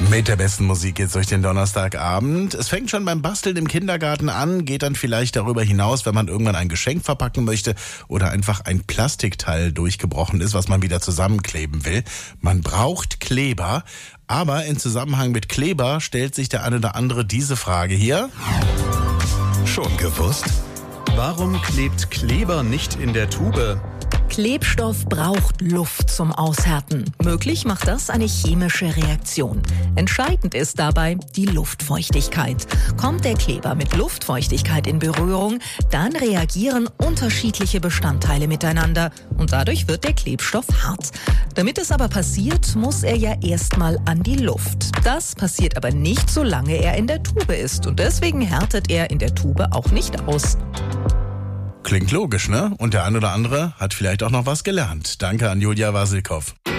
Mit der besten Musik geht's durch den Donnerstagabend. Es fängt schon beim Basteln im Kindergarten an, geht dann vielleicht darüber hinaus, wenn man irgendwann ein Geschenk verpacken möchte oder einfach ein Plastikteil durchgebrochen ist, was man wieder zusammenkleben will. Man braucht Kleber, aber in Zusammenhang mit Kleber stellt sich der eine oder andere diese Frage hier. Schon gewusst? Warum klebt Kleber nicht in der Tube? Klebstoff braucht Luft zum Aushärten. Möglich macht das eine chemische Reaktion. Entscheidend ist dabei die Luftfeuchtigkeit. Kommt der Kleber mit Luftfeuchtigkeit in Berührung, dann reagieren unterschiedliche Bestandteile miteinander und dadurch wird der Klebstoff hart. Damit es aber passiert, muss er ja erstmal an die Luft. Das passiert aber nicht, solange er in der Tube ist und deswegen härtet er in der Tube auch nicht aus. Klingt logisch, ne? Und der ein oder andere hat vielleicht auch noch was gelernt. Danke an Julia Wasilkow.